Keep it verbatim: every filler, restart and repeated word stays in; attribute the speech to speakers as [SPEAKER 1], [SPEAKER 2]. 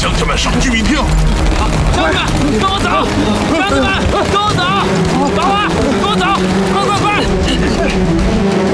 [SPEAKER 1] 乡亲们上聚义厅！
[SPEAKER 2] 乡亲们，跟我走！乡亲们，跟我走！